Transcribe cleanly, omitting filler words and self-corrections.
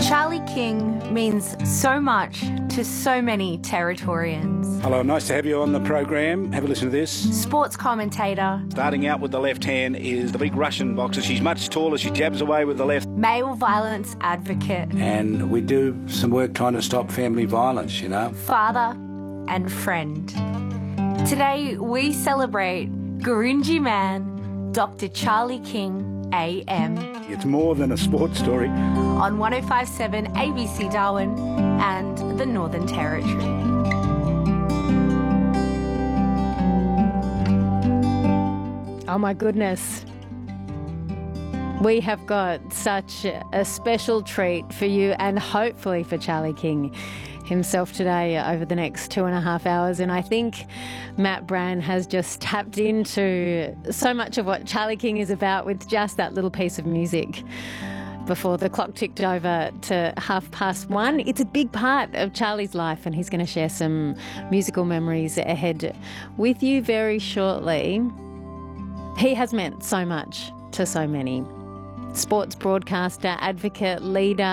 Charlie King means so much to so many Territorians. Hello, nice to have you on the program. Have a listen to this. Sports commentator. Starting out with the left hand is the big Russian boxer. She's much taller. She jabs away with the left. Male violence advocate. And we do some work trying to stop family violence, you know. Father and friend. Today we celebrate Gurindji man, Dr. Charlie King, AM. It's more than a sports story. On 105.7 ABC Darwin and the Northern Territory. Oh my goodness. We have got such a special treat for you and hopefully for Charlie King himself today over the next 2.5 hours. And I think Matt Brand has just tapped into so much of what Charlie King is about with just that little piece of music before the clock ticked over to 1:30. It's a big part of Charlie's life and he's going to share some musical memories ahead with you very shortly. He has meant so much to so many. Sports broadcaster, advocate, leader,